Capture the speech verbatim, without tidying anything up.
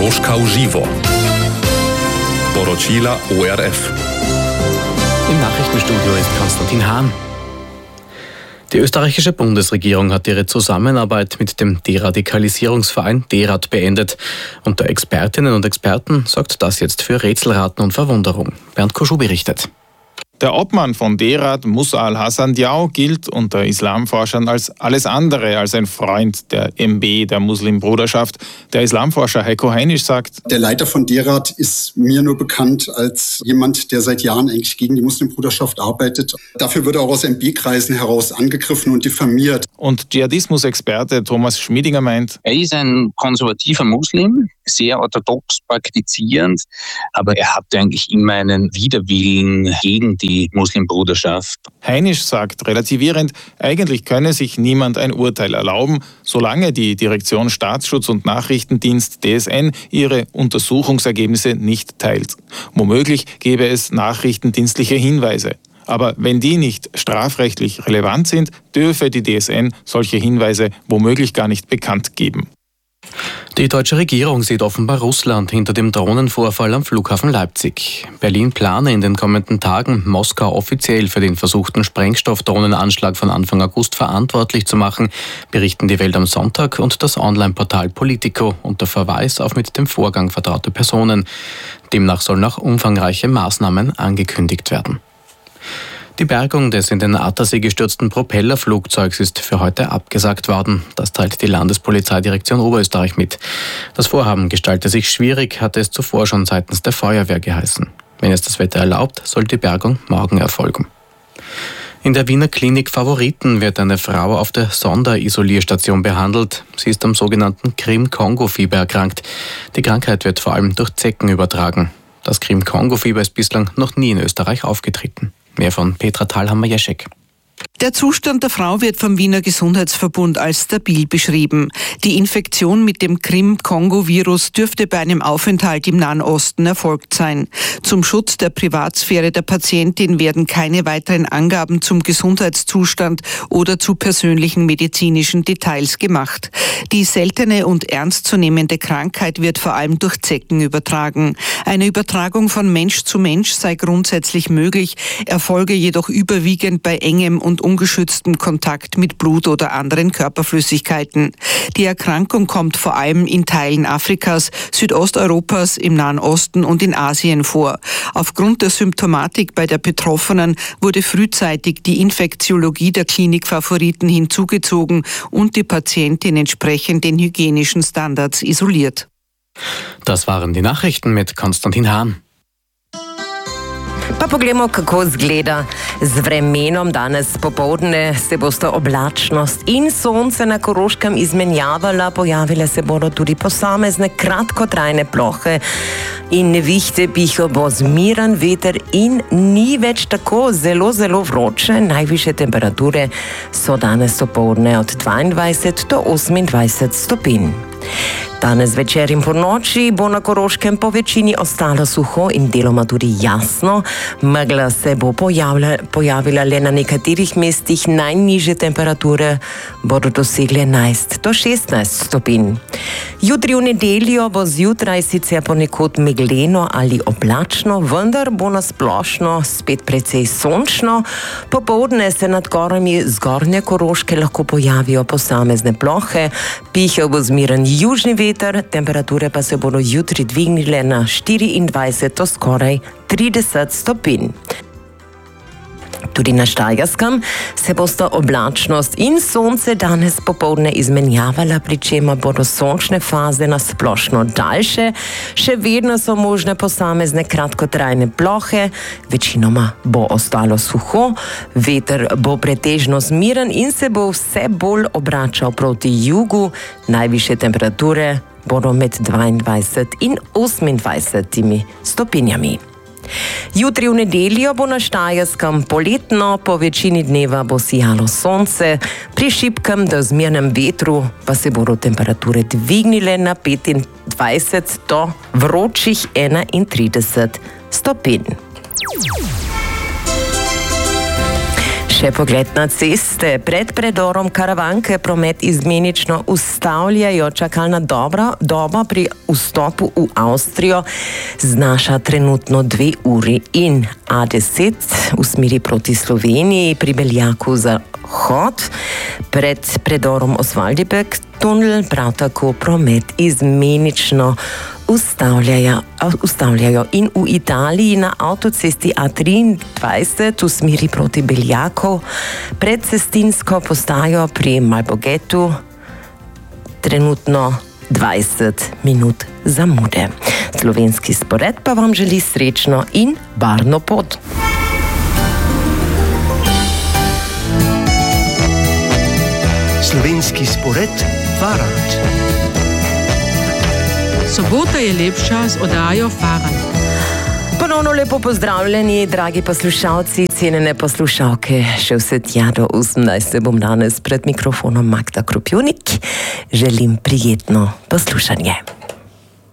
Koroška v živo. Poročila O R F. Im Nachrichtenstudio ist Konstantin Hahn. Die österreichische Bundesregierung hat ihre Zusammenarbeit mit dem Deradikalisierungsverein DERAD beendet. Unter Expertinnen und Experten sorgt das jetzt für Rätselraten und Verwunderung. Bernd Kuschu berichtet. Der Obmann von DERAD, Musa al-Hassan Diaw, gilt unter Islamforschern als alles andere als ein Freund der M B, der Muslimbruderschaft. Der Islamforscher Heiko Heinisch sagt: Der Leiter von DERAD ist mir nur bekannt als jemand, der seit Jahren eigentlich gegen die Muslimbruderschaft arbeitet. Dafür wird er auch aus M B-Kreisen heraus angegriffen und diffamiert. Und Dschihadismus-Experte Thomas Schmiedinger meint: Er ist ein konservativer Muslim, sehr orthodox praktizierend, aber er hatte eigentlich immer einen Widerwillen gegen die Muslimbruderschaft. Heinisch sagt relativierend, eigentlich könne sich niemand ein Urteil erlauben, solange die Direktion Staatsschutz und Nachrichtendienst D S N ihre Untersuchungsergebnisse nicht teilt. Womöglich gäbe es nachrichtendienstliche Hinweise. Aber wenn die nicht strafrechtlich relevant sind, dürfe die D S N solche Hinweise womöglich gar nicht bekannt geben. Die deutsche Regierung sieht offenbar Russland hinter dem Drohnenvorfall am Flughafen Leipzig. Berlin plane in den kommenden Tagen, Moskau offiziell für den versuchten Sprengstoffdrohnenanschlag von Anfang August verantwortlich zu machen, berichten die Welt am Sonntag und das Online-Portal Politico unter Verweis auf mit dem Vorgang vertraute Personen. Demnach sollen auch umfangreiche Maßnahmen angekündigt werden. Die Bergung des in den Attersee gestürzten Propellerflugzeugs ist für heute abgesagt worden. Das teilt die Landespolizeidirektion Oberösterreich mit. Das Vorhaben gestalte sich schwierig, hatte es zuvor schon seitens der Feuerwehr geheißen. Wenn es das Wetter erlaubt, soll die Bergung morgen erfolgen. In der Wiener Klinik Favoriten wird eine Frau auf der Sonderisolierstation behandelt. Sie ist am sogenannten Krim-Kongo-Fieber erkrankt. Die Krankheit wird vor allem durch Zecken übertragen. Das Krim-Kongo-Fieber ist bislang noch nie in Österreich aufgetreten. Mehr von Petra Thalhammer-Jeschek. Der Zustand der Frau wird vom Wiener Gesundheitsverbund als stabil beschrieben. Die Infektion mit dem Krim-Kongo-Virus dürfte bei einem Aufenthalt im Nahen Osten erfolgt sein. Zum Schutz der Privatsphäre der Patientin werden keine weiteren Angaben zum Gesundheitszustand oder zu persönlichen medizinischen Details gemacht. Die seltene und ernstzunehmende Krankheit wird vor allem durch Zecken übertragen. Eine Übertragung von Mensch zu Mensch sei grundsätzlich möglich, erfolge jedoch überwiegend bei engem und ungeschütztem Kontakt mit Blut oder anderen Körperflüssigkeiten. Die Erkrankung kommt vor allem in Teilen Afrikas, Südosteuropas, im Nahen Osten und in Asien vor. Aufgrund der Symptomatik bei der Betroffenen wurde frühzeitig die Infektiologie der Klinik Favoriten hinzugezogen und die Patientin entsprechend den hygienischen Standards isoliert. Das waren die Nachrichten mit Konstantin Hahn. Pa poglejmo, kako izgleda z vremenom. Danes popoldne se bosta oblačnost in sonce na Koroškem izmenjavala, pojavile se bodo tudi posamezne kratkotrajne plohe in nevihte, piho bo zmiren veter in ni več tako zelo, zelo vroče. Najvišje temperature so danes popoldne od dvaindvajset do osemindvajset stopinj. Danes večer in po noči bo na Koroškem po večini ostalo suho in deloma tudi jasno. Megla se bo pojavila, pojavila le na nekaterih mestih, najnižje temperature bodo dosegle enajst do šestnajst stopinj. Jutri v nedeljo bo zjutraj sicer ponekod megleno ali oblačno, vendar bo na splošno spet precej sončno. Popoldne se nad gorami zgornje Koroške lahko pojavijo posamezne plohe, pihal bo zmiren južni veter, temperature pa se bodo jutri dvignile na štiriindvajset do skoraj trideset stopinj. Tudi na Štajerskem se bosta oblačnost in sonce danes popoldne izmenjavala, pri čemer bodo sončne faze na splošno daljše. Še vedno so možne posamezne kratkotrajne plohe, večinoma bo ostalo suho, veter bo pretežno zmiren in se bo vse bolj obračal proti jugu. Najvišje temperature bodo med dvaindvajset in osemindvajset stopinjami. Jutri v nedeljo bo na Štajerskem poletno, po večini dneva bo sijalo sonce, pri šibkem do zmernem vetru pa se bodo temperature dvignile na petindvajset do vročih enaintrideset stopinj. Še Še pogled na ceste. Pred predorom Karavanke promet izmenično ustavljajo. Čakalna dobra, doba pri vstopu v Avstrijo znaša trenutno dve uri in A deset v smeri proti Sloveniji pri Beljaku za hod. Pred predorom Oswaldibek tunel prav tako promet izmenično ustavljajo, ustavljajo in v Italiji na avtocesti A triindvajset v smeri proti Beljaku pred cestinsko postajo pri Malbogetu trenutno dvajset minut zamude. Slovenski spored pa vam želi srečno in varno pot. Slovenski spored Farant. Sobota je lepša z oddajo Farant. Ponovno lepo pozdravljeni, dragi poslušalci, cenjene poslušalke. Še vse tja do osemnajste bom danes pred mikrofonom Magda Krupjunik. Želim prijetno poslušanje.